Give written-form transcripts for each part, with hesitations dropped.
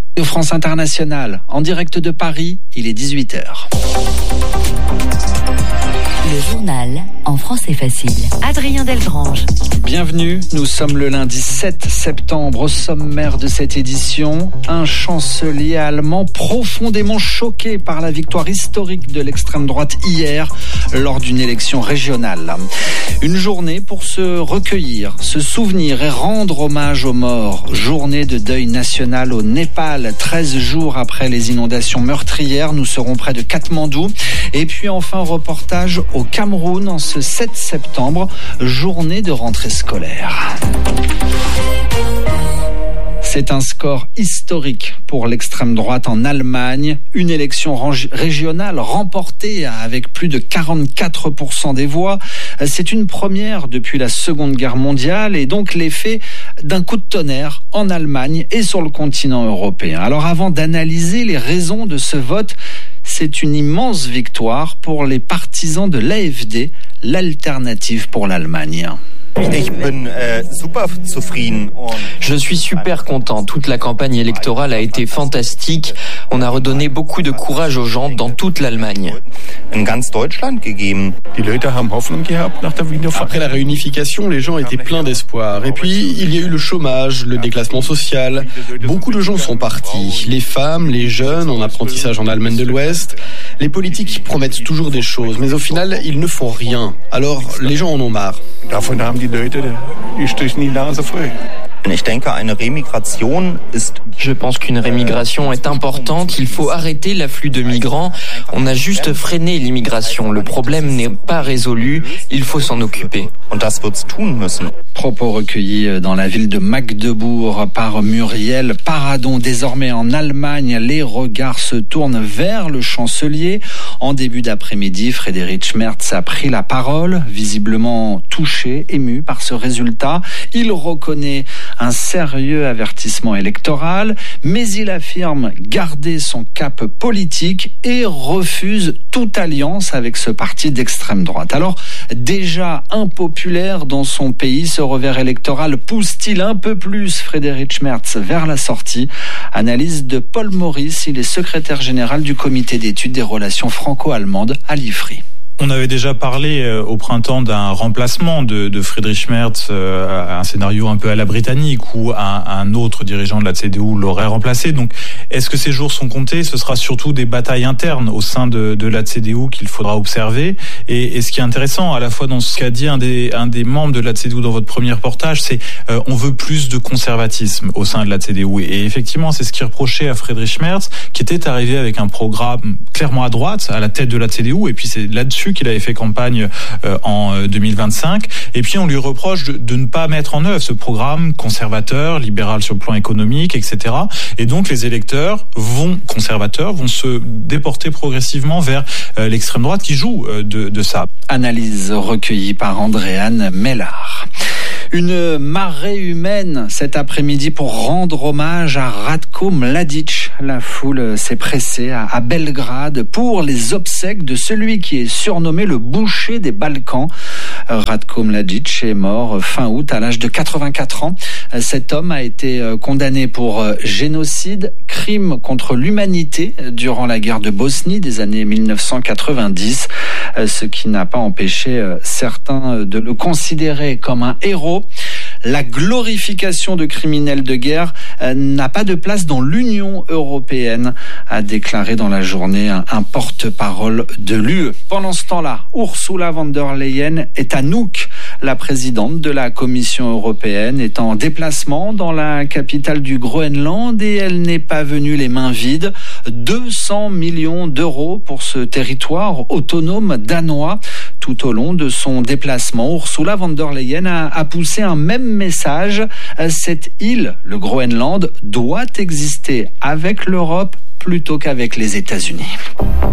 France Internationale, en direct de Paris, il est 18h. Le journal en français facile. Adrien Delgrange. Bienvenue, nous sommes le lundi 7 septembre. Au sommaire de cette édition, un chancelier allemand profondément choqué par la victoire historique de l'extrême droite hier lors d'une élection régionale. Une journée pour se recueillir, se souvenir et rendre hommage aux morts. Journée de deuil national au Népal, 13 jours après les inondations meurtrières. Nous serons près de Katmandou. Et puis enfin, reportage au Cameroun en ce 7 septembre, journée de rentrée scolaire. C'est un score historique pour l'extrême droite en Allemagne. Une élection régionale remportée avec plus de 44% des voix. C'est une première depuis la Seconde Guerre mondiale et donc l'effet d'un coup de tonnerre en Allemagne et sur le continent européen. Alors avant d'analyser les raisons de ce vote, c'est une immense victoire pour les partisans de l'AfD, l'alternative pour l'Allemagne. Je suis super content. Toute la campagne électorale a été fantastique. On a redonné beaucoup de courage aux gens dans toute l'Allemagne. Après la réunification, les gens étaient pleins d'espoir. Et puis, il y a eu le chômage, le déclassement social. Beaucoup de gens sont partis. Les femmes, les jeunes, en apprentissage en Allemagne de l'Ouest. Les politiques promettent toujours des choses, mais au final, ils ne font rien. Alors, les gens en ont marre. Je pense qu'une rémigration est importante. Il faut arrêter l'afflux de migrants. On a juste freiné l'immigration. Le problème n'est pas résolu. Il faut s'en occuper. Propos recueillis dans la ville de Magdebourg par Muriel Paradon. Désormais en Allemagne, les regards se tournent vers le chancelier. En début d'après-midi, Friedrich Merz a pris la parole, visiblement touché, ému par ce résultat. Il reconnaît un sérieux avertissement électoral, mais il affirme garder son cap politique et refuse toute alliance avec ce parti d'extrême droite. Alors, déjà impopulaire dans son pays, ce revers électoral pousse-t-il un peu plus Friedrich Merz vers la sortie? Analyse de Paul Maurice, il est secrétaire général du comité d'études des relations franco-allemandes à l'IFRI. On avait déjà parlé au printemps d'un remplacement de Friedrich Merz, un scénario un peu à la britannique où un autre dirigeant de la CDU l'aurait remplacé. Donc, est-ce que ces jours sont comptés? Ce sera surtout des batailles internes au sein de la CDU qu'il faudra observer. Et ce qui est intéressant, à la fois dans ce qu'a dit un des membres de la CDU dans votre premier reportage, c'est on veut plus de conservatisme au sein de la CDU. Et effectivement, c'est ce qui reprochait à Friedrich Merz, qui était arrivé avec un programme clairement à droite, à la tête de la CDU. Et puis c'est là-dessus qu'il avait fait campagne en 2025. Et puis on lui reproche de ne pas mettre en œuvre ce programme conservateur, libéral sur le plan économique, etc. Et donc les électeurs conservateurs vont se déporter progressivement vers l'extrême droite qui joue de ça. Analyse recueillie par Andréane Mellard. Une marée humaine cet après-midi pour rendre hommage à Ratko Mladic. La foule s'est pressée à Belgrade pour les obsèques de celui qui est surnommé le boucher des Balkans. Ratko Mladic est mort fin août à l'âge de 84 ans. Cet homme a été condamné pour génocide, crime contre l'humanité durant la guerre de Bosnie des années 1990, ce qui n'a pas empêché certains de le considérer comme un héros. La glorification de criminels de guerre n'a pas de place dans l'Union européenne, a déclaré dans la journée un porte-parole de l'UE. Pendant ce temps-là, Ursula von der Leyen est à Nuuk. La présidente de la Commission européenne est en déplacement dans la capitale du Groenland et elle n'est pas venue les mains vides. 200 millions d'euros pour ce territoire autonome danois. Tout au long de son déplacement, Ursula von der Leyen a poussé un même message. Cette île, le Groenland, doit exister avec l'Europe plutôt qu'avec les États-Unis.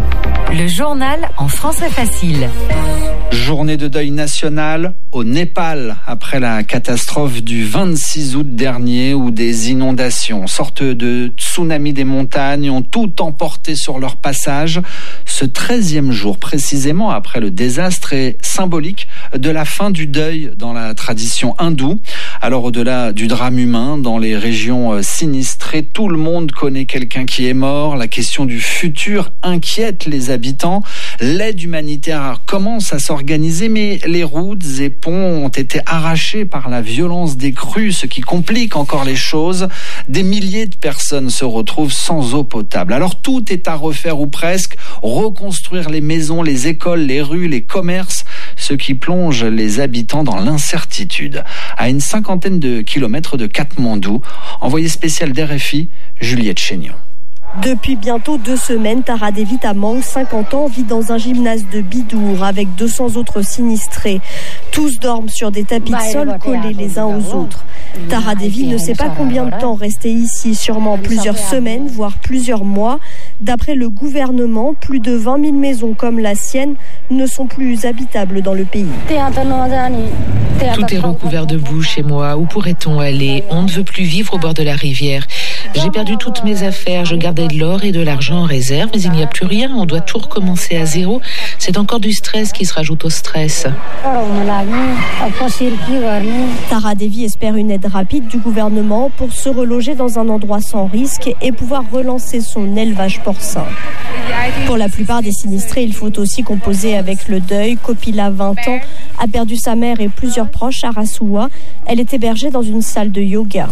Le journal en français facile. Journée de deuil national au Népal après la catastrophe du 26 août dernier où des inondations, sorte de tsunami des montagnes, ont tout emporté sur leur passage. Ce 13e jour, précisément après le désastre, est symbolique de la fin du deuil dans la tradition hindoue. Alors au-delà du drame humain, dans les régions sinistrées, tout le monde connaît quelqu'un qui est mort. La question du futur inquiète les habitants. L'aide humanitaire commence à s'organiser, mais les routes et ponts ont été arrachés par la violence des crues, ce qui complique encore les choses. Des milliers de personnes se retrouvent sans eau potable. Alors tout est à refaire ou presque, reconstruire les maisons, les écoles, les rues, les commerces, ce qui plonge les habitants dans l'incertitude. À une 50aine de kilomètres de Katmandou, envoyé spécial d'RFI, Juliette Chénion. Depuis bientôt 2 semaines, Tara Devi Tamang, 50 ans, vit dans un gymnase de Bidour avec 200 autres sinistrés. Tous dorment sur des tapis de sol collés les uns aux autres. Tara Devi ne sait pas combien de temps rester ici, sûrement plusieurs semaines, voire plusieurs mois. D'après le gouvernement, plus de 20 000 maisons comme la sienne ne sont plus habitables dans le pays. Tout est recouvert de boue chez moi. Où pourrait-on aller? On ne veut plus vivre au bord de la rivière. J'ai perdu toutes mes affaires. Je gardais de l'or et de l'argent en réserve, mais il n'y a plus rien. On doit tout recommencer à zéro. C'est encore du stress qui se rajoute au stress. Tara Devi espère une aide rapide du gouvernement pour se reloger dans un endroit sans risque et pouvoir relancer son élevage porcin. Pour la plupart des sinistrés, il faut aussi composer avec le deuil. Kopila, 20 ans, a perdu sa mère et plusieurs proches à Rasuwa. Elle est hébergée dans une salle de yoga.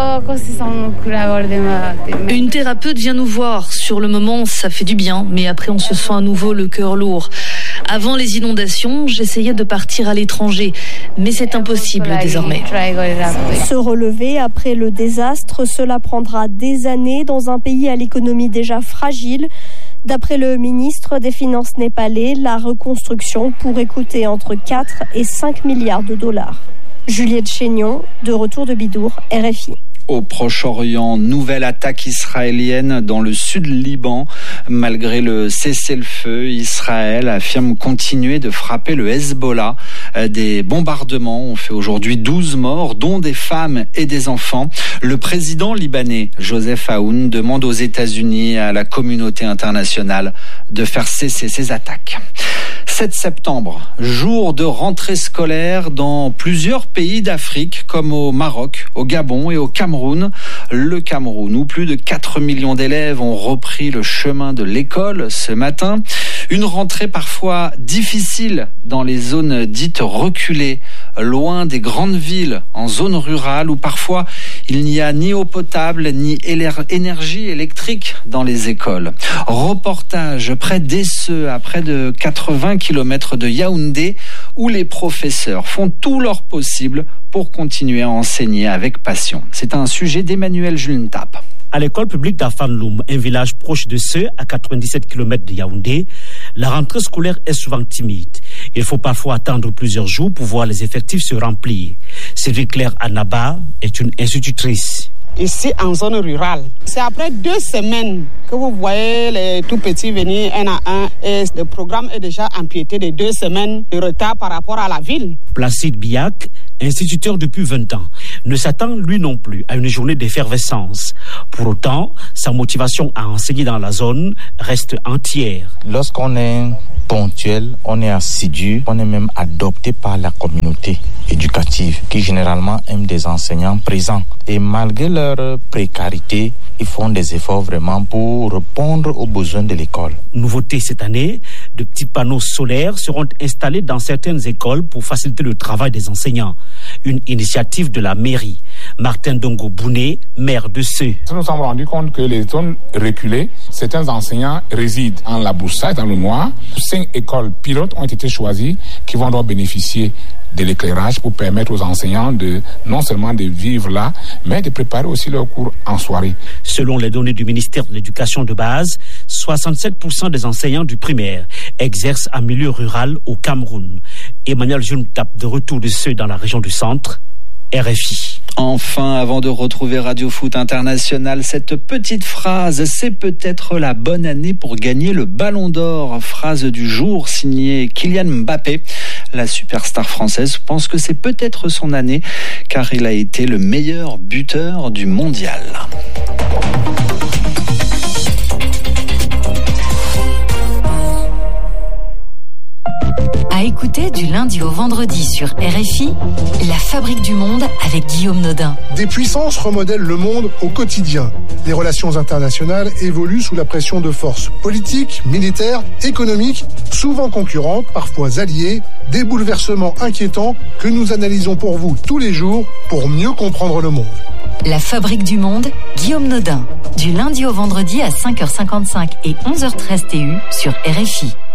Une thérapeute vient nous voir. Sur le moment, ça fait du bien, mais après on se sent à nouveau le cœur lourd. Avant les inondations, j'essayais de partir à l'étranger, mais c'est impossible désormais. Se relever après le désastre, cela prendra des années dans un pays à l'économie déjà fragile. D'après le ministre des Finances népalais, la reconstruction pourrait coûter entre 4 et 5 milliards de dollars. Juliette Chénion, de retour de Bidour, RFI. Au Proche-Orient, nouvelle attaque israélienne dans le sud Liban. Malgré le cessez-le-feu, Israël affirme continuer de frapper le Hezbollah. Des bombardements ont fait aujourd'hui 12 morts, dont des femmes et des enfants. Le président libanais, Joseph Aoun, demande aux États-Unis et à la communauté internationale de faire cesser ces attaques. 7 septembre, jour de rentrée scolaire dans plusieurs pays d'Afrique, comme au Maroc, au Gabon et au Cameroun. Le Cameroun, où plus de 4 millions d'élèves ont repris le chemin de l'école ce matin. Une rentrée parfois difficile dans les zones dites reculées, loin des grandes villes, en zone rurale, où parfois il n'y a ni eau potable ni énergie électrique dans les écoles. Reportage près d'Esseux, à près de 80 km de Yaoundé, où les professeurs font tout leur possible pour continuer à enseigner avec passion. C'est un sujet d'Emmanuel Juntap. À l'école publique d'Afanloum, un village proche de Seux, à 97 km de Yaoundé, la rentrée scolaire est souvent timide. Il faut parfois attendre plusieurs jours pour voir les effectifs se remplir. Sylvie Claire Anaba est une institutrice. Ici, en zone rurale, c'est après 2 semaines que vous voyez les tout petits venir un à un et le programme est déjà empiété de 2 semaines de retard par rapport à la ville. Placide Biac, instituteur depuis 20 ans, ne s'attend lui non plus à une journée d'effervescence. Pour autant, sa motivation à enseigner dans la zone reste entière. Lorsqu'on est ponctuel, on est assidu, on est même adopté par la communauté éducative qui généralement aime des enseignants présents. Et malgré leur précarité, ils font des efforts vraiment pour répondre aux besoins de l'école. Nouveauté cette année, de petits panneaux solaires seront installés dans certaines écoles pour faciliter le travail des enseignants. Une initiative de la mairie. Martin Dongo Bouné, maire de Seux. Nous nous sommes rendus compte que les zones reculées, certains enseignants résident en Laboussa, dans le Noir. 5 écoles pilotes ont été choisies qui vont donc bénéficier de l'éclairage pour permettre aux enseignants de non seulement de vivre là, mais de préparer aussi leurs cours en soirée. Selon les données du ministère de l'Éducation de base, 67% des enseignants du primaire exercent en milieu rural au Cameroun. Emmanuel Juntap, de retour de Seux dans la région du centre, RFI. Enfin, avant de retrouver Radio Foot International, cette petite phrase, c'est peut-être la bonne année pour gagner le Ballon d'Or. Phrase du jour signée Kylian Mbappé. La superstar française pense que c'est peut-être son année car il a été le meilleur buteur du mondial. À écouter du lundi au vendredi sur RFI, La Fabrique du Monde avec Guillaume Nodin. Des puissances remodèlent le monde au quotidien. Les relations internationales évoluent sous la pression de forces politiques, militaires, économiques, souvent concurrentes, parfois alliées, des bouleversements inquiétants que nous analysons pour vous tous les jours pour mieux comprendre le monde. La Fabrique du Monde, Guillaume Nodin. Du lundi au vendredi à 5h55 et 11h13 TU sur RFI.